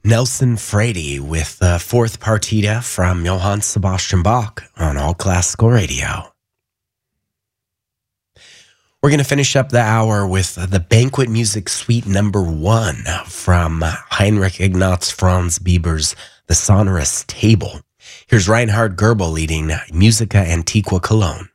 Nelson Frady with the fourth partita from Johann Sebastian Bach on All Classical Radio. We're going to finish up the hour with the Banquet Music Suite number 1 from Heinrich Ignaz Franz Bieber's The Sonorous Table. Here's Reinhard Goebel leading Musica Antiqua Cologne.